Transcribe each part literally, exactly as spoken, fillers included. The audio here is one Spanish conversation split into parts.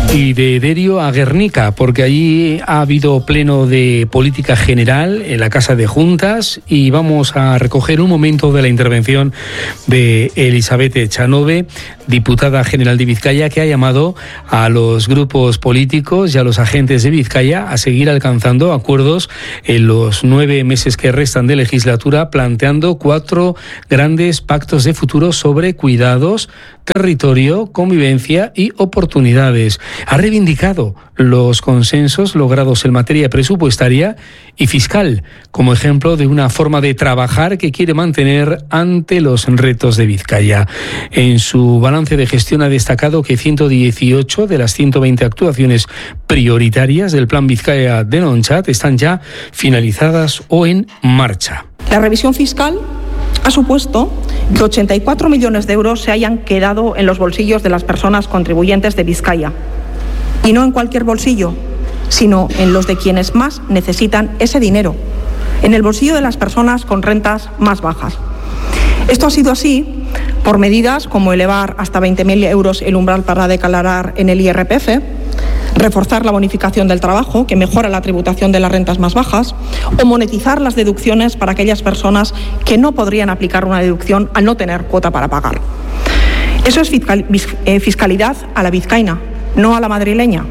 Y de Derio a Guernica, porque allí ha habido pleno de política general en la Casa de Juntas y vamos a recoger un momento de la intervención de Elizabeth Echanove, diputada general de Vizcaya, que ha llamado a los grupos políticos y a los agentes de Vizcaya a seguir alcanzando acuerdos en los nueve meses que restan de legislatura, planteando cuatro grandes pactos de futuro sobre cuidados, territorio, convivencia y oportunidades. Ha reivindicado los consensos logrados en materia presupuestaria y fiscal como ejemplo de una forma de trabajar que quiere mantener ante los retos de Vizcaya. En su balance de gestión ha destacado que ciento dieciocho de las ciento veinte actuaciones prioritarias del Plan Vizcaya de Nonchat están ya finalizadas o en marcha. La revisión fiscal ha supuesto que ochenta y cuatro millones de euros se hayan quedado en los bolsillos de las personas contribuyentes de Vizcaya. Y no en cualquier bolsillo, sino en los de quienes más necesitan ese dinero, en el bolsillo de las personas con rentas más bajas. Esto ha sido así por medidas como elevar hasta veinte mil euros el umbral para declarar en el I R P F, reforzar la bonificación del trabajo, que mejora la tributación de las rentas más bajas, o monetizar las deducciones para aquellas personas que no podrían aplicar una deducción al no tener cuota para pagar. Eso es fiscal, eh, fiscalidad a la vizcaína, no a la madrileña.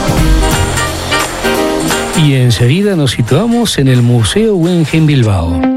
Y enseguida nos situamos en el Museo Guggenheim Bilbao.